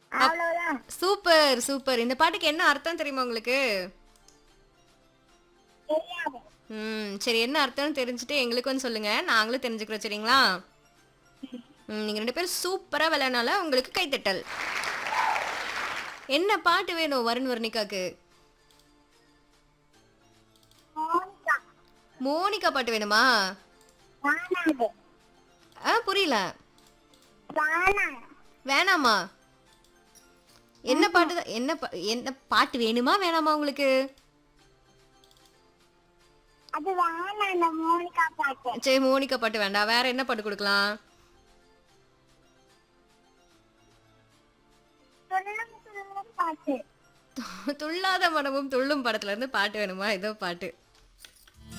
அவ்வளவுதான். Super super. இந்த பாட்டுக்கு என்ன அர்த்தம் தெரியுமா உங்களுக்கு? தெரியாது. சரி, என்ன அர்த்தம்னு தெரிஞ்சுட்டு எங்களுக்கும் சொல்லுங்க. நாங்களும் தெரிஞ்சுக்கிறோம் சரிங்களா? நீங்க 2 பேரும் சூப்பரா விளையாடுனால உங்களுக்கு கைத்தட்டல். என்ன பாட்டு வேணும் வருண் வர்ணிகாக்கு? மோனிகா. மோனிகா பாட்டு வேணுமா? வானாடு. புரியல. வானா. வேணாமா? என்ன பாட்டு என்ன பாட்டு வேணுமா வேணாமா உங்களுக்கு? அது வானா அந்த மோனிகா பாட்டு. சரி, மோனிகா பாட்டு வேண்டாம். வேற என்ன பாட்டு கொடுக்கலாம்? துள்ளும் துள்ளும் பாட்டு. துள்ளாத மனமும் துள்ளும் படத்துல இருந்து பாட்டு வேணுமா? ஏதோ பாட்டு.